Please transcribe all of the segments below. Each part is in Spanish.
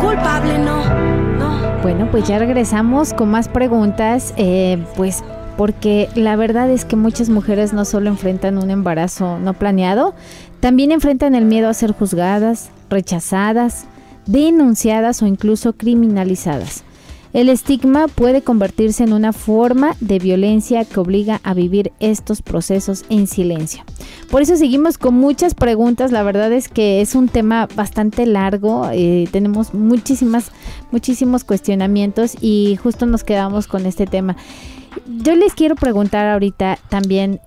culpable, no, no. Bueno, pues ya regresamos con más preguntas, pues porque la verdad es que muchas mujeres no solo enfrentan un embarazo no planeado, también enfrentan el miedo a ser juzgadas, rechazadas, denunciadas o incluso criminalizadas. El estigma puede convertirse en una forma de violencia que obliga a vivir estos procesos en silencio. Por eso seguimos con muchas preguntas. La verdad es que es un tema bastante largo. Tenemos muchísimos cuestionamientos y justo nos quedamos con este tema. Yo les quiero preguntar ahorita también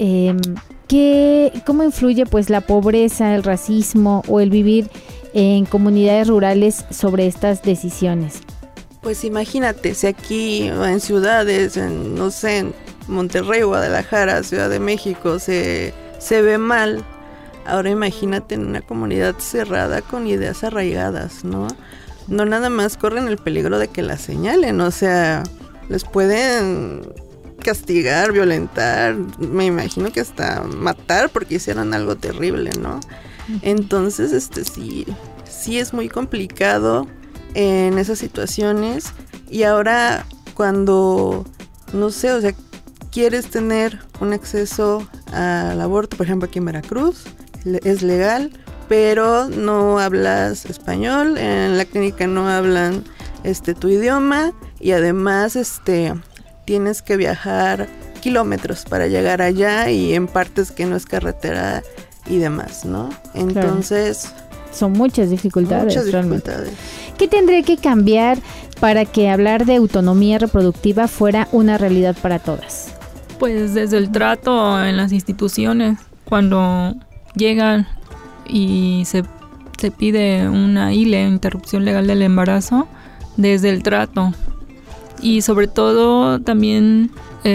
¿cómo influye pues la pobreza, el racismo o el vivir en comunidades rurales sobre estas decisiones? Pues imagínate, si aquí en ciudades, no sé, en Monterrey, Guadalajara, Ciudad de México, se ve mal, ahora imagínate en una comunidad cerrada con ideas arraigadas, ¿no? No nada más corren el peligro de que las señalen, o sea, les pueden castigar, violentar, me imagino que hasta matar porque hicieron algo terrible, ¿no? Entonces, sí es muy complicado en esas situaciones. Y ahora cuando, no sé, o sea, quieres tener un acceso al aborto, por ejemplo aquí en Veracruz, es legal, pero no hablas español, en la clínica no hablan tu idioma y además tienes que viajar kilómetros para llegar allá y en partes que no es carretera y demás, ¿no? Entonces... Claro. Son muchas dificultades. Realmente. ¿Qué tendría que cambiar para que hablar de autonomía reproductiva fuera una realidad para todas? Pues desde el trato en las instituciones, cuando llegan y se pide una ILE, interrupción legal del embarazo, desde el trato. Y sobre todo también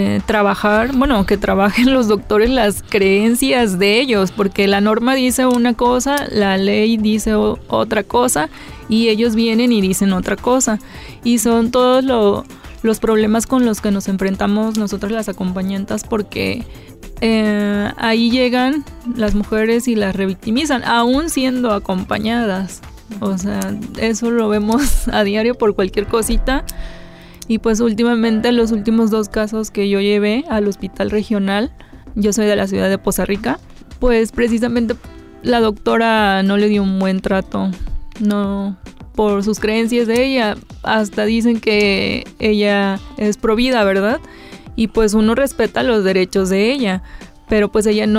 que trabajen los doctores las creencias de ellos, porque la norma dice una cosa, la ley dice otra cosa y ellos vienen y dicen otra cosa. Y son todos los problemas con los que nos enfrentamos nosotros las acompañantes, porque ahí llegan las mujeres y las revictimizan, aún siendo acompañadas. O sea, eso lo vemos a diario por cualquier cosita. Y pues últimamente los últimos 2 casos que yo llevé al hospital regional, yo soy de la ciudad de Poza Rica, pues precisamente la doctora no le dio un buen trato, no por sus creencias de ella, hasta dicen que ella es provida, ¿verdad? Y pues uno respeta los derechos de ella, pero pues ella no